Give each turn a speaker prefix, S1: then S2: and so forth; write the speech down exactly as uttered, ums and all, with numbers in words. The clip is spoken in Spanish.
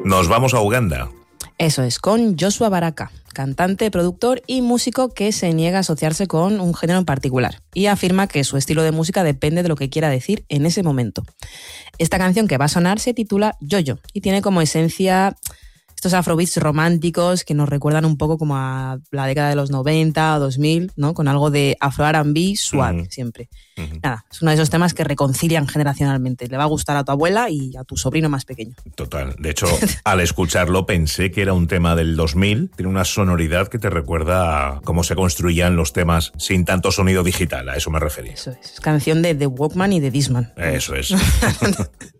S1: Nos vamos a Uganda.
S2: Eso es, con Joshua Baraka, cantante, productor y músico que se niega a asociarse con un género en particular y afirma que su estilo de música depende de lo que quiera decir en ese momento. Esta canción que va a sonar se titula Yo-Yo y tiene como esencia estos afrobeats románticos que nos recuerdan un poco como a la década de los noventa o dos mil, ¿no? Con algo de afro R and B suave, uh-huh. siempre. Uh-huh. Nada, es uno de esos temas que reconcilian generacionalmente. Le va a gustar a tu abuela y a tu sobrino más pequeño.
S1: Total. De hecho, al escucharlo pensé que era un tema del dos mil. Tiene una sonoridad que te recuerda a cómo se construían los temas sin tanto sonido digital. A eso me refería.
S2: Eso es. Es canción de The Walkman y de Discman.
S1: Eso es.